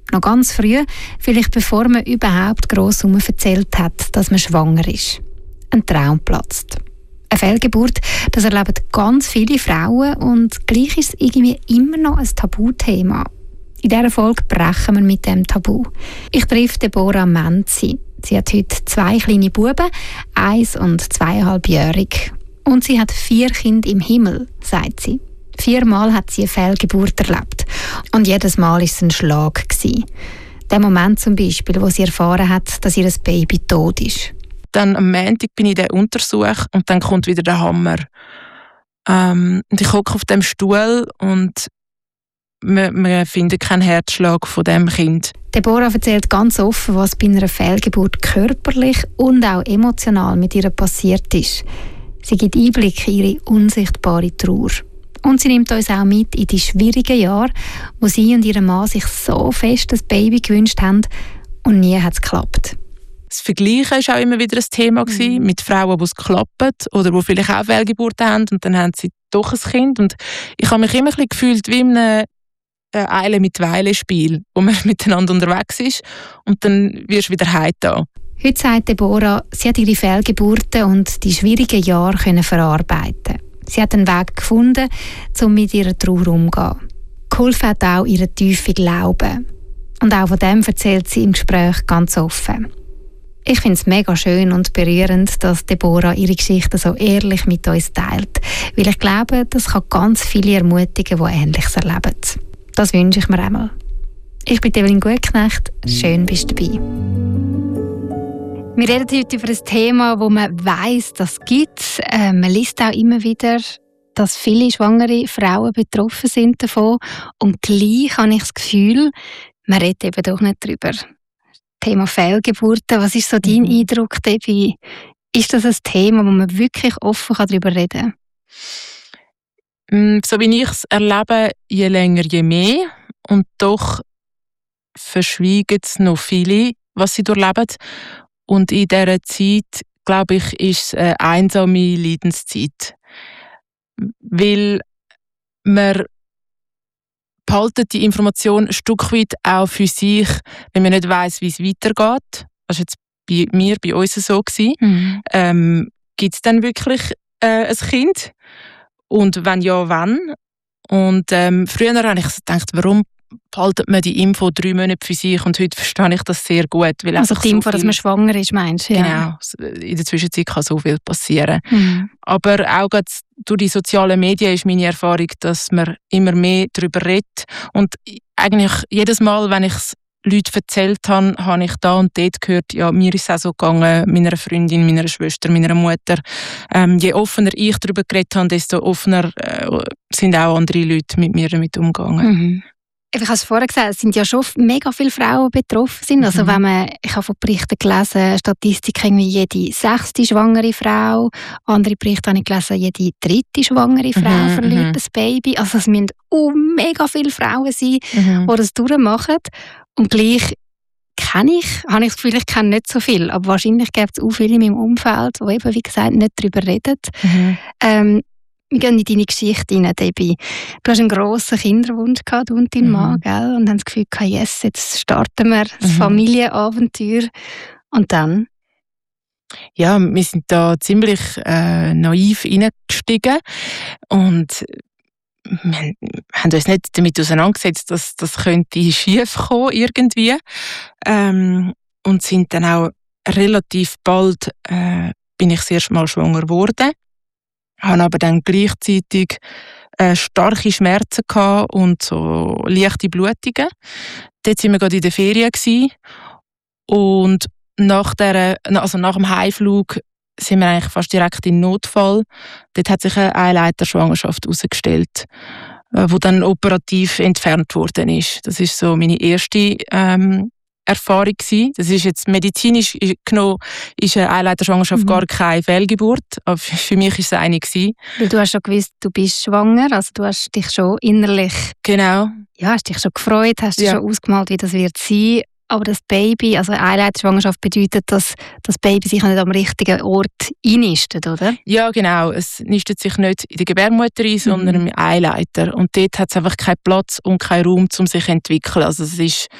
Noch ganz früh, vielleicht bevor man überhaupt gross erzählt hat, dass man schwanger ist. Ein Traum platzt. Eine Fehlgeburt, das erleben ganz viele Frauen und gleich ist es irgendwie immer noch ein Tabuthema. In dieser Folge brechen wir mit dem Tabu. Ich treffe Deborah Menzi. Sie hat heute 2 kleine Buben, 1- und 2,5-jährig. Und sie hat 4 Kinder im Himmel, sagt sie. 4 Mal hat sie eine Fehlgeburt erlebt. Und jedes Mal war es ein Schlag. Der Moment zum Beispiel, wo sie erfahren hat, dass ihr Baby tot ist. Dann am Montag bin ich in den Untersuch und dann kommt wieder der Hammer. Und ich hocke auf dem Stuhl und wir finden keinen Herzschlag von dem Kind. Deborah erzählt ganz offen, was bei einer Fehlgeburt körperlich und auch emotional mit ihr passiert ist. Sie gibt Einblick in ihre unsichtbare Trauer. Und sie nimmt uns auch mit in die schwierigen Jahre, wo sie und ihr Mann sich so fest ein Baby gewünscht haben und nie hat es geklappt. Das Vergleichen war auch immer wieder ein Thema mit Frauen, die es klappt oder die vielleicht auch Fehlgeburten haben und dann haben sie doch ein Kind. Und ich habe mich immer ein bisschen gefühlt wie in einem Eile mit Weile-Spiel, wo man miteinander unterwegs ist und dann wirst du wieder heimgetan. Heute sagt Deborah, sie hat ihre Fehlgeburten und die schwierigen Jahre verarbeiten. Sie hat einen Weg gefunden, um mit ihrer Trauer umzugehen. Geholfen hat auch ihre tiefe Glauben. Und auch von dem erzählt sie im Gespräch ganz offen. Ich finde es mega schön und berührend, dass Deborah ihre Geschichte so ehrlich mit uns teilt. Weil ich glaube, das kann ganz viele ermutigen, die Ähnliches erleben. Das wünsche ich mir einmal. Ich bin Evelyn Gutknecht. Schön, bist du dabei. Wir reden heute über ein Thema, wo man weiss, dass es gibt. Man liest auch immer wieder, dass viele schwangere Frauen betroffen sind davon. Und gleich habe ich das Gefühl, man redet eben doch nicht darüber. Thema Fehlgeburten. Was ist so dein Eindruck, Debbie? Ist das ein Thema, wo man wirklich offen darüber reden kann? So wie ich es erlebe, je länger, je mehr. Und doch verschweigen es noch viele, was sie durchleben. Und in dieser Zeit, glaube ich, ist es eine einsame Leidenszeit. Weil man behaltet die Information ein Stück weit auch für sich, wenn man nicht weiss, wie es weitergeht. Das war jetzt bei uns so. Gibt es dann wirklich ein Kind? Und wenn ja, wann? Und früher habe ich gedacht, warum behaltet man die Info 3 Monate für sich? Und heute verstehe ich das sehr gut. Weil also die Info, dass man schwanger ist, meinst du? Ja. Genau. In der Zwischenzeit kann so viel passieren. Aber auch durch die sozialen Medien ist meine Erfahrung, dass man immer mehr darüber redet. Und eigentlich jedes Mal, wenn ich es Leuten erzählt habe, habe ich da und dort gehört, ja, mir ist es auch so gegangen, meiner Freundin, meiner Schwester, meiner Mutter. Je offener ich darüber geredet habe, desto offener sind auch andere Leute mit mir damit umgegangen. Ich habe es vorher gesagt, es sind ja schon mega viele Frauen betroffen. Also ich habe von Berichten gelesen, Statistiken, jede 6. schwangere Frau. Andere Berichte habe ich gelesen, jede 3. schwangere Frau verliert ein Baby. Also es müssen mega viele Frauen sein, die das durchmachen. Und gleich habe ich das Gefühl, ich kenne nicht so viel. Aber wahrscheinlich gibt es auch viele in meinem Umfeld, die eben, wie gesagt, nicht darüber reden. Wir gehen in deine Geschichte rein, Debbie. Du hast einen grossen Kinderwunsch gehabt, du und dein Mann, gell? Und haben das Gefühl gehabt, yes, jetzt starten wir das Familienabenteuer. Und dann? Ja, wir sind da ziemlich naiv reingestiegen. Und wir haben uns nicht damit auseinandergesetzt, dass das könnte schief kommen irgendwie. Und sind dann auch relativ bald bin ich das erste Mal schwanger geworden. Habe aber dann gleichzeitig starke Schmerzen gehabt und so leichte Blutungen. Dort waren wir gerade in der Ferien gewesen. Und nach dem Heimflug sind wir eigentlich fast direkt in Notfall. Dort hat sich eine Eileiterschwangerschaft herausgestellt, wo dann operativ entfernt worden ist. Das ist so meine erste Erfahrung gewesen. Das ist jetzt medizinisch genommen, ist eine Eileiterschwangerschaft gar keine Fehlgeburt. Aber für mich war es eine gewesen. Weil du hast schon gewusst, du bist schwanger, also du hast dich schon innerlich... Genau. Ja, hast dich schon gefreut, hast dich schon ausgemalt, wie das wird sein. Aber das Baby, also eine Eileiterschwangerschaft bedeutet, dass das Baby sich nicht am richtigen Ort einnistet, oder? Ja, genau. Es nistet sich nicht in der Gebärmutter ein, sondern im Eileiter. Und dort hat es einfach keinen Platz und keinen Raum, um sich zu entwickeln. Also es ist